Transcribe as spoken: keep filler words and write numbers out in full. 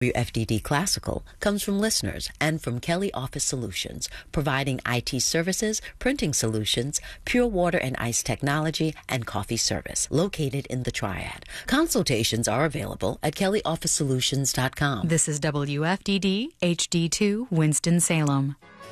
W F D D Classical comes from listeners and from Kelly Office Solutions, providing I T services, printing solutions, pure water and ice technology, and coffee service, located in the Triad. Consultations are available at kelly office solutions dot com. This is W F D D H D two Winston-Salem.